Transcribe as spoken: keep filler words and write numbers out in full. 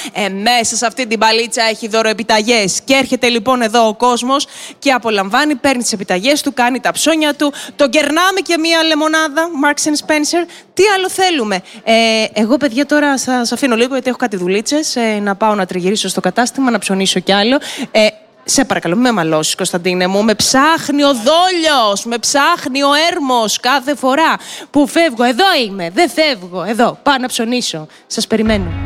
Ε, μέσα σε αυτή την παλίτσα έχει δωροεπιταγές. Και έρχεται λοιπόν εδώ ο κόσμος και απολαμβάνει, παίρνει τις επιταγές του, κάνει τα ψώνια του. Τον κερνάμε και μία λεμονάδα, Marks and Spencer. Τι άλλο θέλουμε. Ε, εγώ, παιδιά, τώρα σας αφήνω λίγο γιατί έχω κάτι δουλίτσες. Ε, να πάω να τριγυρίσω στο κατάστημα, να ψωνίσω κι άλλο. Ε, Σε παρακαλώ, μην με μαλώσεις, Κωνσταντίνε μου. Με ψάχνει ο δόλιος, με ψάχνει ο έρμος κάθε φορά που φεύγω. Εδώ είμαι, δεν φεύγω. Εδώ, πάω να ψωνίσω. Σας περιμένω.